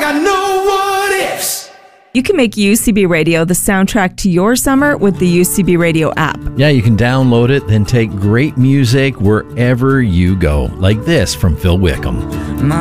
got no what ifs. You can make UCB Radio the soundtrack to your summer with the UCB Radio app. Yeah, you can download it, then take great music wherever you go. Like this from Phil Wickham.